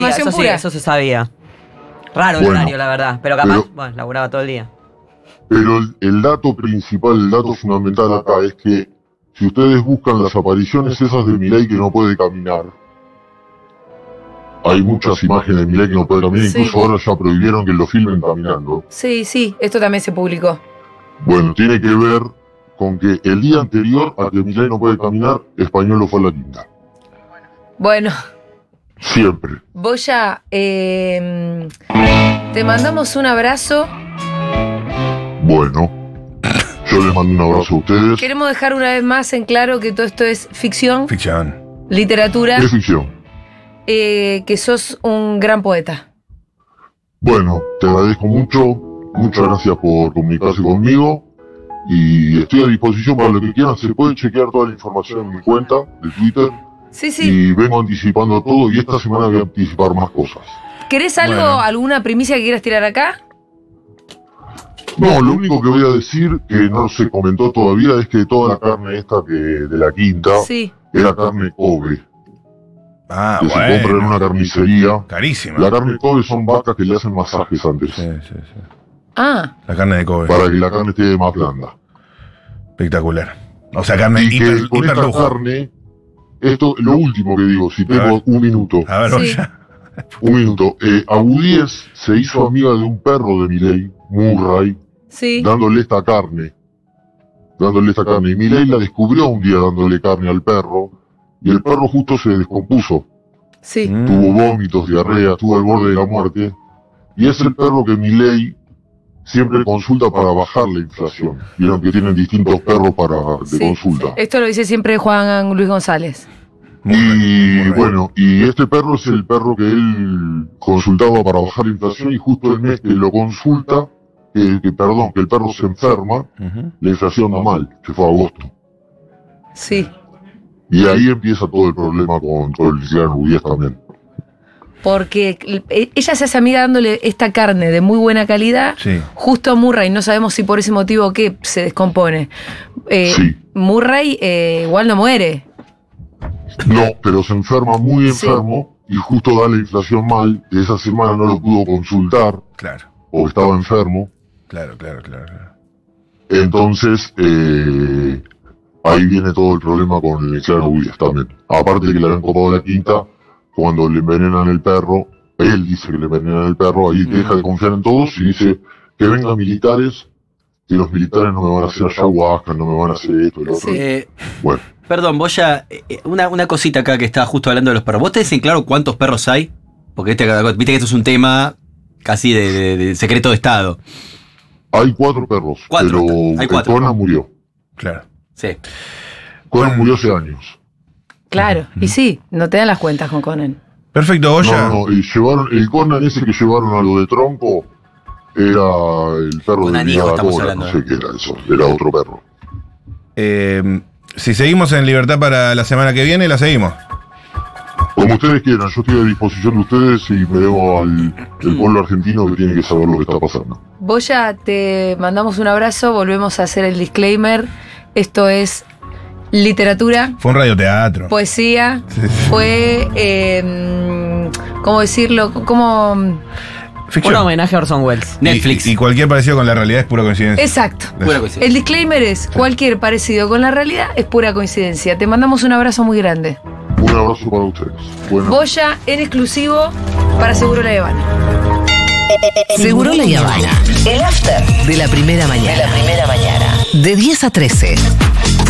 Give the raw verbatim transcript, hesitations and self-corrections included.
Eso sí, eso se sabía. Raro el Bueno, horario, la verdad. Pero capaz, pero- bueno, laburaba todo el día. Pero el, el dato principal, el dato fundamental acá es que si ustedes buscan las apariciones esas de Milei que no puede caminar, hay muchas imágenes de Milei que no puede caminar, Sí. incluso ahora ya prohibieron que lo filmen caminando. Sí, sí, esto también se publicó. Bueno, tiene que ver con que el día anterior a que Milei no puede caminar, Españolo fue a la quinta. Bueno, Siempre. Boya, eh, te mandamos un abrazo. Bueno, yo les mando un abrazo a ustedes. Queremos dejar una vez más en claro que todo esto es ficción, Ficción. literatura, Es ficción. eh, que sos un gran poeta. Bueno, te agradezco mucho. Muchas gracias por comunicarse conmigo. Y estoy a disposición para lo que quieran. Se puede chequear toda la información en mi cuenta de Twitter. Sí, sí. Y vengo anticipando todo. Y esta semana voy a anticipar más cosas. ¿Querés algo, Bueno. alguna primicia que quieras tirar acá? No, lo único que voy a decir, que no se comentó todavía, es que toda la carne esta que de la quinta Sí. era carne Kobe. Ah, que se compra en bueno. una carnicería. Carísima. La carne Kobe son vacas que le hacen masajes antes. Sí, sí, sí. Ah, La carne de Kobe. Para que la carne esté más blanda. Espectacular. O sea, carne Y que hiper, con hiper esta lujo. carne, esto, lo último que digo, si A ver. tengo un minuto, A ver, Sí. Boya. un minuto. Eh, Abudíes se hizo amiga de un perro de Milei, Murray, sí. dándole esta carne. Dándole esta carne. Y Milei la descubrió un día dándole carne al perro, y el perro justo se descompuso. Sí. Mm. Tuvo vómitos, diarrea, estuvo al borde de la muerte. Y es el perro que Milei siempre consulta para bajar la inflación. Vieron que tienen distintos perros para de Sí. consulta. Esto lo dice siempre Juan Luis González. Muy Y bien, muy bien. bueno, y este perro es el perro que él consultaba para bajar la inflación, y justo el mes que lo consulta, que, que perdón, que el perro se enferma, Ujú. la inflación da mal, se fue a agosto. Sí. Y ahí empieza todo el problema con, con el clan Ubíes también. Porque eh, ella se hace amiga dándole esta carne de muy buena calidad Sí. justo a Murray. No sabemos si por ese motivo o qué se descompone. Eh, Sí. Murray eh, igual no muere. No, pero se enferma muy Sí. enfermo, y justo da la inflación mal, que esa semana no lo pudo consultar, Claro, o estaba enfermo. claro, claro, claro. claro. Entonces, eh, ahí viene todo el problema con el clan Ubíes también. Aparte de que le habían copado la quinta, cuando le envenenan el perro, él dice que le envenenan el perro, ahí deja de confiar en todos y dice que vengan militares, que los militares no me van a hacer ayahuasca, no me van a hacer esto y lo otro. Sí. Eh, Bueno, perdón, Boya, eh, una, una cosita acá que estaba justo hablando de los perros. ¿Vos tenés en claro cuántos perros hay? Porque este, viste que esto es un tema casi de, de- de secreto de Estado. hay cuatro perros, Cuatro, pero hay cuatro. Conan murió. Claro. Sí. Conan murió hace años. Claro. Y sí, no te dan las cuentas con Conan. Perfecto, Boya. No, no, y llevaron, el Conan ese que llevaron a lo de tronco era el perro Conan de hijo Mirada estamos Cora, hablando, no sé qué era eso, era otro perro. Eh, si seguimos en libertad para la semana que viene, la seguimos. Como ustedes quieran, yo estoy a disposición de ustedes y me debo al el pueblo argentino que tiene que saber lo que está pasando. Boya, te mandamos un abrazo. Volvemos a hacer el disclaimer. Esto es literatura, Fue un radioteatro. poesía. Sí, sí. Fue, eh, ¿cómo decirlo? ¿Cómo? Ficción. Un homenaje a Orson Welles. Y- Netflix. Y, y cualquier parecido con la realidad es pura coincidencia. Exacto. Pura coincidencia. El disclaimer es, cualquier parecido con la realidad es pura coincidencia. Te mandamos un abrazo muy grande. Un abrazo para ustedes. Bueno. Boya en exclusivo para Seguro La Habana. Seguro La Habana. El after de la primera mañana. De la primera mañana. De diez a trece.